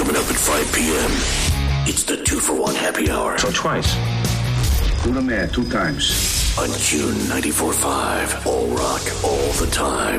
coming up at 5 p.m. It's the 2-for-1 happy hour. So twice. Who the man 2 times. On June 94.5. All rock, all the time.